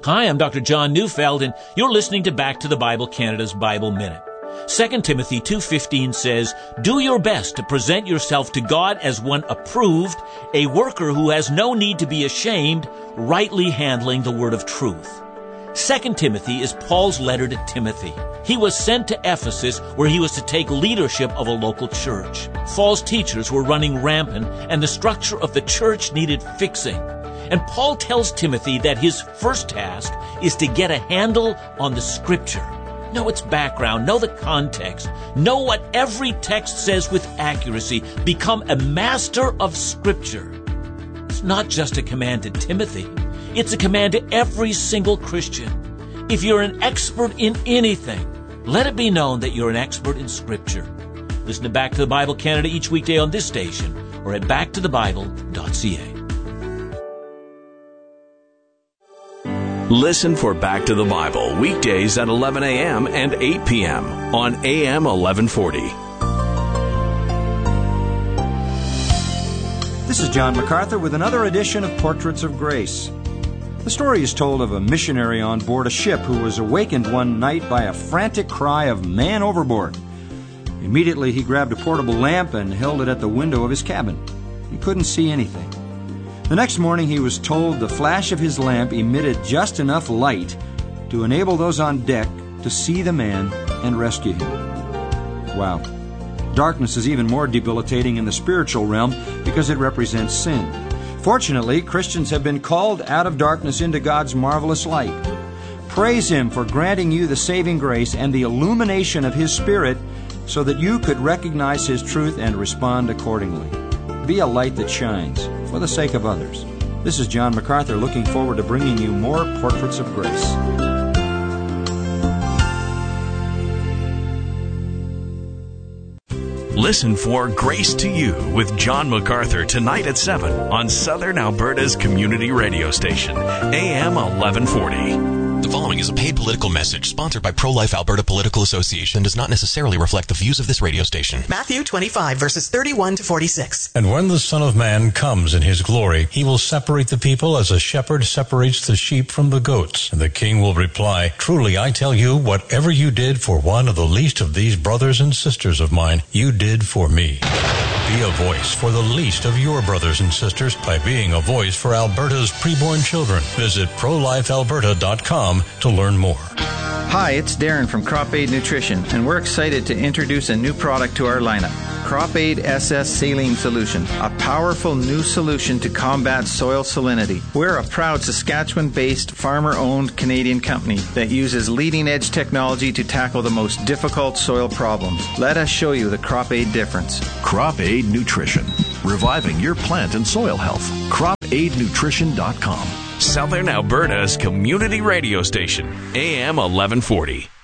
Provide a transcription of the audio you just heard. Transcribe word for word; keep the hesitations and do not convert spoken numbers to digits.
Hi, I'm Doctor John Neufeld, and you're listening to Back to the Bible Canada's Bible Minute. Second Timothy two fifteen says, "Do your best to present yourself to God as one approved, a worker who has no need to be ashamed, rightly handling the word of truth." Second Timothy is Paul's letter to Timothy. He was sent to Ephesus, where he was to take leadership of a local church. False teachers were running rampant, and the structure of the church needed fixing. And Paul tells Timothy that his first task is to get a handle on the Scripture. Know its background, know the context, know what every text says with accuracy. Become a master of Scripture. It's not just a command to Timothy. It's a command to every single Christian. If you're an expert in anything, let it be known that you're an expert in Scripture. Listen to Back to the Bible Canada each weekday on this station or at back to the bible dot c a. Listen for Back to the Bible weekdays at eleven a.m. and eight p.m. on A M eleven forty. This is John MacArthur with another edition of Portraits of Grace. The story is told of a missionary on board a ship who was awakened one night by a frantic cry of "Man overboard!" Immediately he grabbed a portable lamp and held it at the window of his cabin. He couldn't see anything. The next morning he was told the flash of his lamp emitted just enough light to enable those on deck to see the man and rescue him. Wow. Darkness is even more debilitating in the spiritual realm because it represents sin. Fortunately, Christians have been called out of darkness into God's marvelous light. Praise Him for granting you the saving grace and the illumination of His Spirit so that you could recognize His truth and respond accordingly. Be a light that shines for the sake of others. This is John MacArthur looking forward to bringing you more Portraits of Grace. Listen for Grace to You with John MacArthur tonight at seven on Southern Alberta's community radio station, A M eleven forty. The following is a paid political message sponsored by Pro-Life Alberta Political Association and does not necessarily reflect the views of this radio station. Matthew twenty-five, verses thirty-one to forty-six. And when the Son of Man comes in his glory, he will separate the people as a shepherd separates the sheep from the goats. And the king will reply, "Truly I tell you, whatever you did for one of the least of these brothers and sisters of mine, you did for me." Be a voice for the least of your brothers and sisters by being a voice for Alberta's preborn children. Visit pro life alberta dot com to learn more. Hi, it's Darren from Crop Aid Nutrition, and we're excited to introduce a new product to our lineup. Crop Aid S S Saline Solution, a powerful new solution to combat soil salinity. We're a proud Saskatchewan-based, farmer-owned Canadian company that uses leading-edge technology to tackle the most difficult soil problems. Let us show you the Crop Aid difference. Crop Aid Nutrition, reviving your plant and soil health. crop aid nutrition dot com. Southern Alberta's community radio station, A M eleven forty.